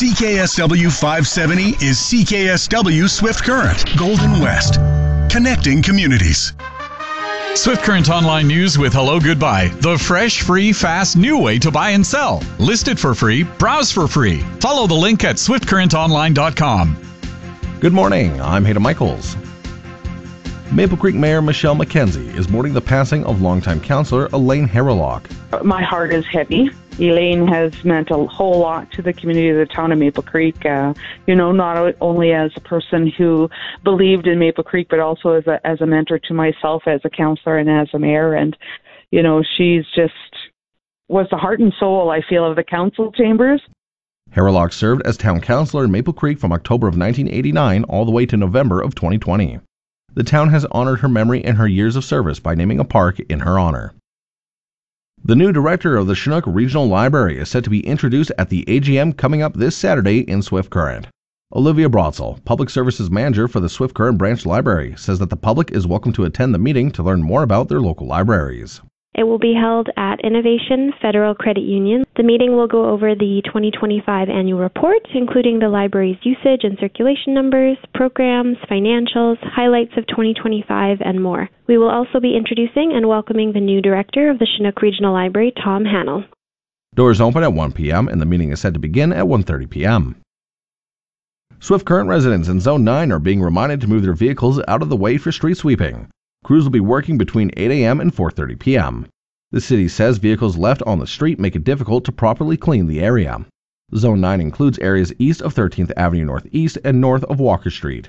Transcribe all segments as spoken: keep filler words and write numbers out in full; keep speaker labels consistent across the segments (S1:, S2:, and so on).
S1: C K S W five seventy is C K S W Swift Current, Golden West. Connecting communities.
S2: Swift Current Online News with Hello Goodbye. The fresh, free, fast, new way to buy and sell. List it for free. Browse for free. Follow the link at swift current online dot com.
S3: Good morning. I'm Hayden Michaels. Maple Creek Mayor Michelle McKenzie is mourning the passing of longtime councillor Elaine Harralock.
S4: My heart is heavy. Elaine has meant a whole lot to the community of the town of Maple Creek, uh, you know, not only as a person who believed in Maple Creek, but also as a, as a mentor to myself as a councillor and as a mayor. And, you know, she's just was the heart and soul, I feel, of the council chambers.
S3: Harralock served as town councillor in Maple Creek from October of nineteen eighty-nine all the way to November of twenty twenty. The town has honored her memory and her years of service by naming a park in her honor. The new director of the Chinook Regional Library is set to be introduced at the A G M coming up this Saturday in Swift Current. Olivia Brotzel, Public Services Manager for the Swift Current Branch Library, says that the public is welcome to attend the meeting to learn more about their local libraries.
S5: It will be held at Innovation Federal Credit Union. The meeting will go over the twenty twenty-five annual report, including the library's usage and circulation numbers, programs, financials, highlights of twenty twenty-five, and more. We will also be introducing and welcoming the new director of the Chinook Regional Library, Tom Hannell.
S3: Doors open at one p.m. and the meeting is set to begin at one thirty p.m. Swift Current residents in Zone nine are being reminded to move their vehicles out of the way for street sweeping. Crews will be working between eight a.m. and four thirty p.m. The city says vehicles left on the street make it difficult to properly clean the area. Zone nine includes areas east of thirteenth Avenue Northeast and north of Walker Street.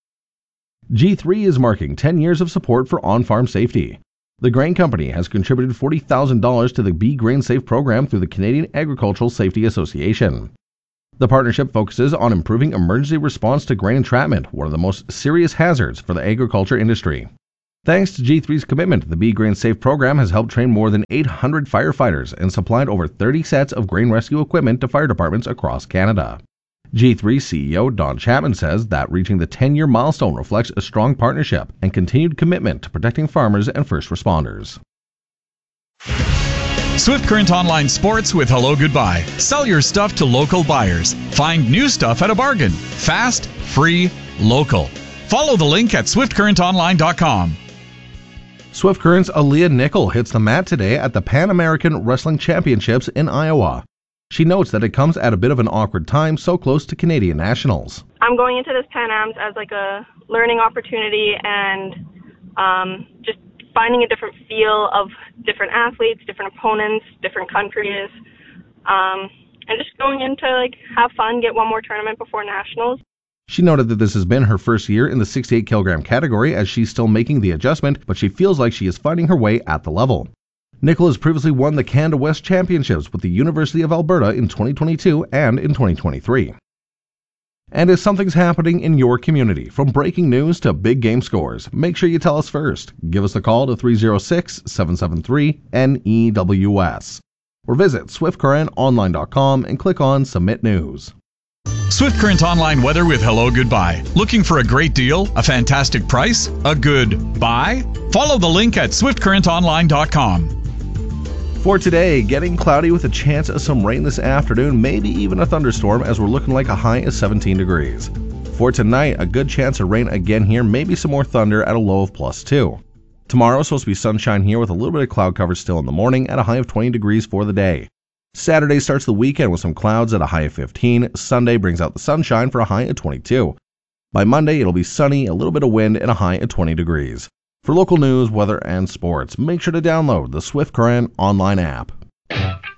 S3: G three is marking ten years of support for on-farm safety. The grain company has contributed forty thousand dollars to the Be Grain Safe program through the Canadian Agricultural Safety Association. The partnership focuses on improving emergency response to grain entrapment, one of the most serious hazards for the agriculture industry. Thanks to G three's commitment, the Be Grain Safe program has helped train more than eight hundred firefighters and supplied over thirty sets of grain rescue equipment to fire departments across Canada. G three C E O Don Chapman says that reaching the ten-year milestone reflects a strong partnership and continued commitment to protecting farmers and first responders.
S2: Swift Current Online Sports with Hello Goodbye. Sell your stuff to local buyers. Find new stuff at a bargain. Fast, free, local. Follow the link at swift current online dot com.
S3: Swift Current's Aaliyah Nickel hits the mat today at the Pan American Wrestling Championships in Iowa. She notes that it comes at a bit of an awkward time so close to Canadian nationals.
S6: I'm going into this Pan Ams as like a learning opportunity and um, just finding a different feel of different athletes, different opponents, different countries, um, and just going in to like have fun, get one more tournament before nationals.
S3: She noted that this has been her first year in the sixty-eight kilogram category as she's still making the adjustment, but she feels like she is finding her way at the level. Nickel has previously won the Canada West Championships with the University of Alberta in twenty twenty-two and in twenty twenty-three. And if something's happening in your community, from breaking news to big game scores, make sure you tell us first. Give us a call to three oh six, seven seven three, N E W S or visit swift current online dot com and click on Submit News.
S2: Swift Current Online weather with Hello Goodbye. Looking for a great deal, a fantastic price, a good buy? Follow the link at swift current online dot com.
S3: For today, getting cloudy with a chance of some rain this afternoon, maybe even a thunderstorm as we're looking like a high of seventeen degrees. For tonight, a good chance of rain again here, maybe some more thunder at a low of plus two. Tomorrow, supposed to be sunshine here with a little bit of cloud cover still in the morning at a high of twenty degrees for the day. Saturday starts the weekend with some clouds at a high of fifteen. Sunday brings out the sunshine for a high of twenty-two. By Monday, it'll be sunny, a little bit of wind, and a high of twenty degrees. For local news, weather, and sports, make sure to download the Swift Current online app.